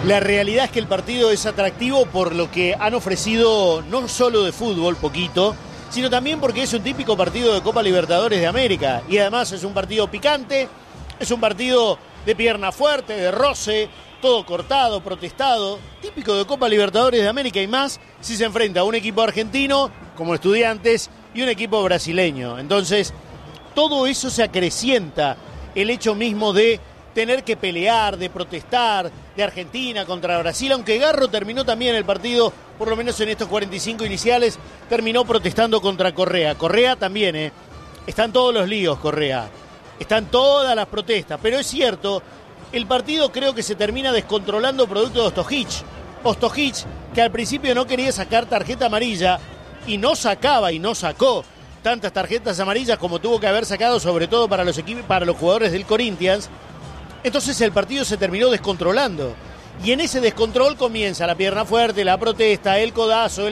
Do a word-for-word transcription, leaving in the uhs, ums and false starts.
La realidad es que el partido es atractivo por lo que han ofrecido, no solo de fútbol, poquito, sino también porque es un típico partido de Copa Libertadores de América. Y además es un partido picante, es un partido de pierna fuerte, de roce, todo cortado, protestado, típico de Copa Libertadores de América y más si se enfrenta a un equipo argentino, como Estudiantes, y un equipo brasileño. Entonces, todo eso se acrecienta, el hecho mismo de tener que pelear, de protestar, de Argentina contra Brasil, aunque Garro terminó también el partido, por lo menos en estos cuarenta y cinco iniciales, terminó protestando contra Correa. Correa también, ¿eh? Están todos los líos, Correa. Están todas las protestas, pero es cierto, el partido creo que se termina descontrolando producto de Ostojic. Ostojic, que al principio no quería sacar tarjeta amarilla, y no sacaba y no sacó tantas tarjetas amarillas como tuvo que haber sacado, sobre todo para los equipos, para los jugadores del Corinthians. Entonces el partido se terminó descontrolando. Y en ese descontrol comienza la pierna fuerte, la protesta, el codazo, el